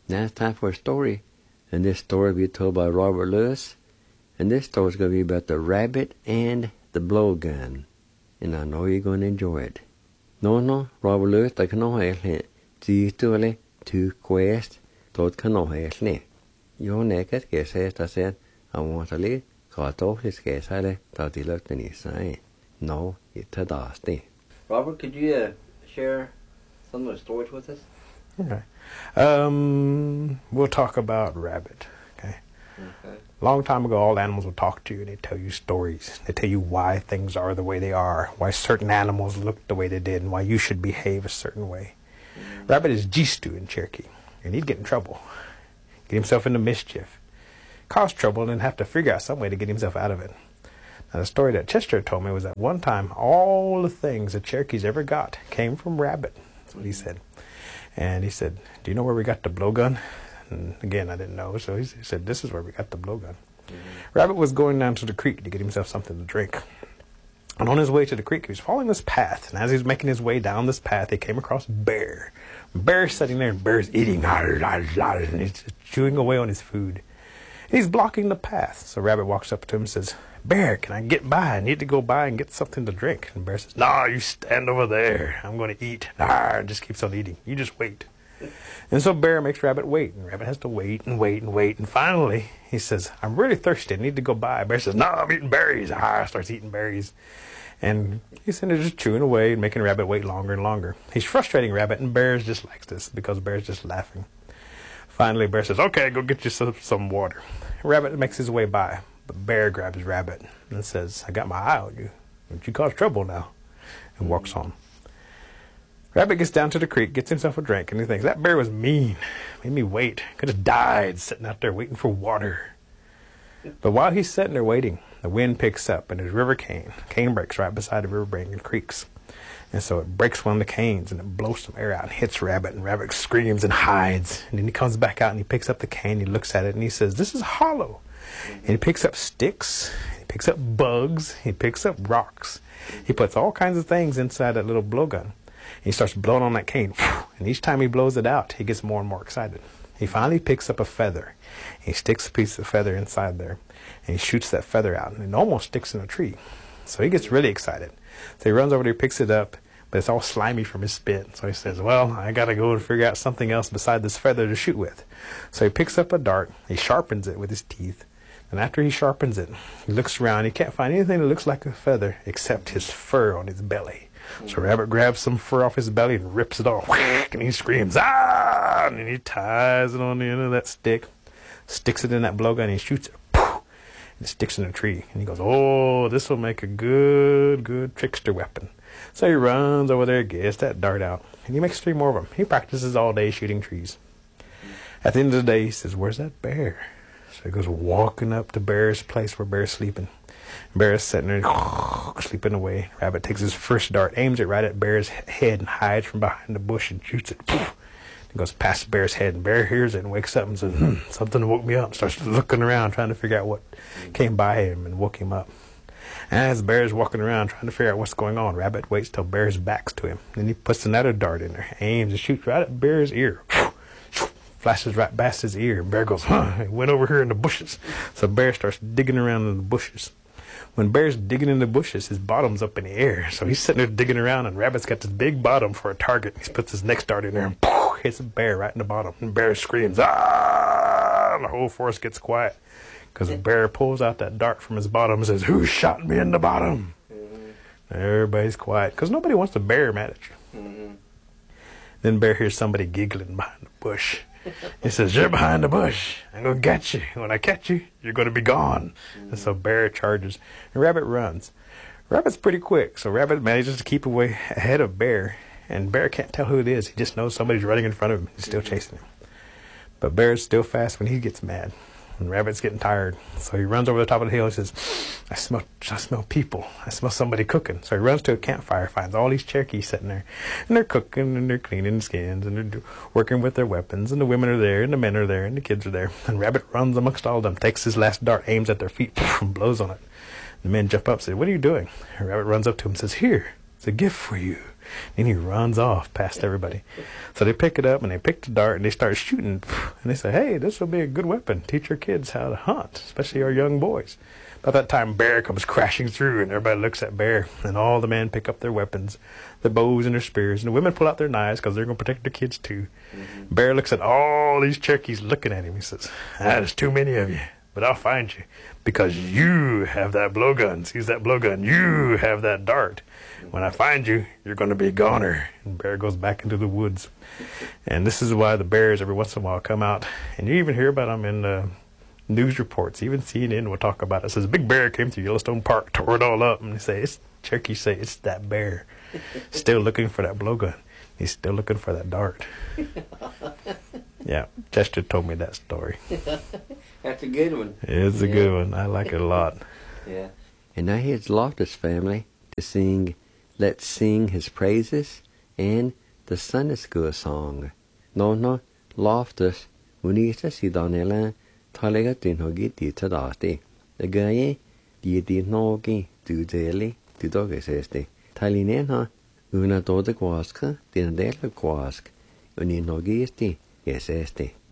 Now it's time for a story. And this story will be told by Robert Lewis. And this story is going to be about the rabbit and the blowgun. And I know you're going to enjoy it. No, Robert Lewis, I can know how to quest, thought can know how your naked guess I said, I want to leave, caught off his guess, I thought he looked in his sign. No, it's a dusty. Robert, could you share some of the stories with us? Okay. We'll talk about rabbit. Okay. Long time ago, all animals will talk to you and they tell you stories. They tell you why things are the way they are, why certain animals look the way they did, and why you should behave a certain way. Rabbit is Jistu in Cherokee, and he'd get in trouble, get himself into mischief, cause trouble, and then have to figure out some way to get himself out of it. Now, the story that Chester told me was that one time all the things the Cherokees ever got came from Rabbit. That's what he said. And he said, do you know where we got the blowgun? And again, I didn't know, so he said, this is where we got the blowgun. Rabbit was going down to the creek to get himself something to drink. And on his way to the creek, he was following this path. And as he was making his way down this path, he came across Bear. Bear's sitting there, and Bear's eating, and he's chewing away on his food. And he's blocking the path. So Rabbit walks up to him and says, Bear, can I get by? I need to go by and get something to drink. And Bear says, no, you stand over there. I'm going to eat. And just keeps on eating. You just wait. And so Bear makes Rabbit wait. And Rabbit has to wait and wait and wait. And finally, he says, I'm really thirsty. I need to go by. Bear says, no, I'm eating berries. Starts eating berries. And he's sitting there just chewing away and making Rabbit wait longer and longer. He's frustrating Rabbit, and Bear just likes this because Bear's just laughing. Finally, Bear says, okay, go get you some water. Rabbit makes his way by, but Bear grabs Rabbit and says, I got my eye on you. Don't you cause trouble now? And walks on. Rabbit gets down to the creek, gets himself a drink, and he thinks, that Bear was mean. Made me wait. Could have died sitting out there waiting for water. But while he's sitting there waiting, the wind picks up, and there's river cane. Cane breaks right beside the river bank and creeks. And so it breaks one of the canes, and it blows some air out and hits Rabbit, and Rabbit screams and hides. And then he comes back out, and he picks up the cane, he looks at it, and he says, this is hollow. And he picks up sticks, he picks up bugs, he picks up rocks. He puts all kinds of things inside that little blowgun. He starts blowing on that cane, and each time he blows it out, he gets more and more excited. He finally picks up a feather. He sticks a piece of feather inside there, and he shoots that feather out, and it almost sticks in a tree. So he gets really excited. So he runs over there, picks it up, but it's all slimy from his spit. So he says, well, I got to go and figure out something else beside this feather to shoot with. So he picks up a dart, he sharpens it with his teeth, and after he sharpens it, he looks around, he can't find anything that looks like a feather except his fur on his belly. So Rabbit grabs some fur off his belly and rips it off, and he screams, ah! And he ties it on the end of that stick, sticks it in that blowgun, and he shoots it, and it sticks in a tree. And he goes, oh, this will make a good trickster weapon. So he runs over there, gets that dart out, and he makes 3 more of them. He practices all day shooting trees. At the end of the day, he says, where's that bear? So he goes walking up to Bear's place where Bear's sleeping. Bear is sitting there sleeping away. Rabbit takes his first dart, aims it right at Bear's head, and hides from behind the bush and shoots it. It goes past Bear's head, and Bear hears it and wakes up and says, something woke me up. Starts looking around, trying to figure out what came by him and woke him up. As Bear's walking around trying to figure out what's going on, Rabbit waits till Bear's back's to him. Then he puts another dart in there, aims and shoots right at Bear's ear. Flashes right past his ear. Bear goes, it went over here in the bushes. So Bear starts digging around in the bushes. When Bear's digging in the bushes, his bottom's up in the air. So he's sitting there digging around, and Rabbit's got this big bottom for a target. He puts his next dart in there and hits Bear right in the bottom. And Bear screams, ah! And the whole forest gets quiet. Because Bear pulls out that dart from his bottom and says, who shot me in the bottom? Everybody's quiet. Because nobody wants to Bear mad at you. Then Bear hears somebody giggling behind the bush. He says, you're behind the bush. I'm going to get you. When I catch you, you're going to be gone. And so Bear charges, and Rabbit runs. Rabbit's pretty quick, so Rabbit manages to keep away ahead of Bear, and Bear can't tell who it is. He just knows somebody's running in front of him. He's still chasing him. But Bear's still fast when he gets mad. And Rabbit's getting tired. So he runs over the top of the hill and says, I smell people. I smell somebody cooking. So he runs to a campfire, finds all these Cherokees sitting there. And they're cooking, and they're cleaning skins, and they're working with their weapons. And the women are there, and the men are there, and the kids are there. And Rabbit runs amongst all of them, takes his last dart, aims at their feet, and blows on it. The men jump up and say, what are you doing? And Rabbit runs up to him and says, here, it's a gift for you. And he runs off past everybody. So they pick it up and they pick the dart and they start shooting. And they say, hey, this will be a good weapon. Teach our kids how to hunt, especially our young boys. By that time, Bear comes crashing through, and everybody looks at Bear, and all the men pick up their weapons, their bows and their spears, and the women pull out their knives because they're going to protect their kids too. Mm-hmm. Bear looks at all these Cherokees looking at him. He says, there's too many of you, but I'll find you because you have that blowgun. Seize that blowgun. You have that dart. When I find you, you're going to be a goner. And Bear goes back into the woods. And this is why the bears every once in a while come out, and you even hear about them in news reports. Even CNN will talk about it. It says, big bear came through Yellowstone Park, tore it all up. And they say, Cherokees say, it's that bear. Still looking for that blowgun. He's still looking for that dart. Yeah, Chester told me that story. That's a good one. It's a good one. I like it a lot. Yeah. And now here's Loftus family to sing Let's Sing His Praises and the Sunday School song. No, Loftus, Unisa Sidonela, Talega Dinhogi Ditadati. The guy, Nogi, Dudeli, Dudoga says, Talinena, Una Doda Guasca, Dinadela Guasc, Uninogisti, yes, este.